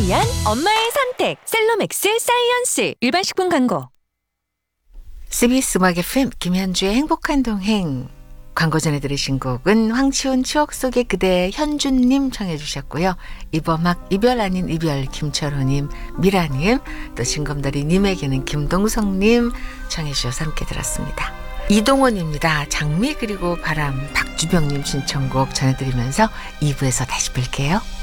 위한 엄마의 선택 셀로맥스 사이언스. 일반 식품 광고. CBS 음악 FM 김현주의 행복한 동행. 광고 전에 들으신 곡은 황치훈 추억 속의 그대 현준님 청해 주셨고요. 이범학 이별 아닌 이별 김철호님, 미라님, 또 징검다리님에게는 김동성님 청해 주셔서 함께 들었습니다. 이동원입니다. 장미 그리고 바람. 박주병님 신청곡 전해드리면서 2부에서 다시 뵐게요.